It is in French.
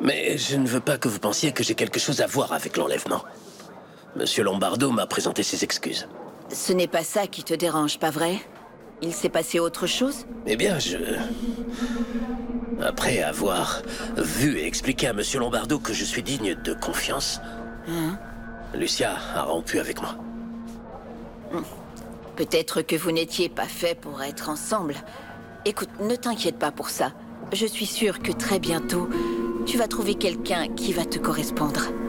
Mais je ne veux pas que vous pensiez que j'ai quelque chose à voir avec l'enlèvement. Monsieur Lombardo m'a présenté ses excuses. Ce n'est pas ça qui te dérange, pas vrai? Il s'est passé autre chose? Eh bien, après avoir vu et expliqué à Monsieur Lombardo que je suis digne de confiance, Lucia a rompu avec moi. Peut-être que vous n'étiez pas fait pour être ensemble. Écoute, ne t'inquiète pas pour ça. Je suis sûre que très bientôt, tu vas trouver quelqu'un qui va te correspondre.